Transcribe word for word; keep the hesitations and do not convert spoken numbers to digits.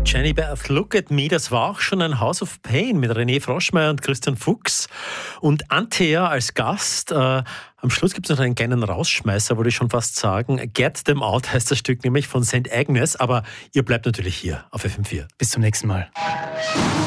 Jenny Beth, Look at Me, das war auch schon ein House of Pain mit René Froschmeier und Christian Fuchs und Antea als Gast. Äh, am Schluss gibt es noch einen kleinen Rausschmeißer, würde ich schon fast sagen. Get Them Out heißt das Stück nämlich von Saint Agnes, aber ihr bleibt natürlich hier auf F M vier. Bis zum nächsten Mal.